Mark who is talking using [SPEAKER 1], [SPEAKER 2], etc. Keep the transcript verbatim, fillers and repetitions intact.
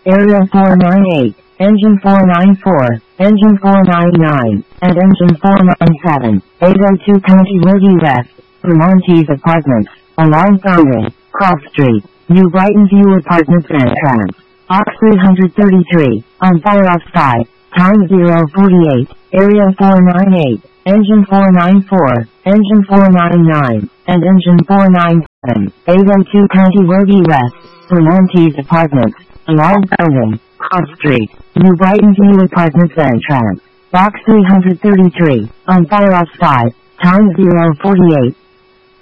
[SPEAKER 1] Area four ninety-eight, Engine four ninety-four, Engine four ninety-nine, and Engine four ninety-seven, eight oh two County Road West, Vermontes Apartments, along Foundry, Cross Street, New Brighton View Apartments entrance. Box three thirty-three, on fire outside, time zero forty-eight, Area four ninety-eight, Engine four ninety-four, Engine four ninety-nine, and Engine four ninety-seven, eight oh two County Road West, Vermontes Apartments, along Foundry, Cross Street, New Brighton View Apartments entrance. Box three thirty-three, on fire outside, time zero forty-eight,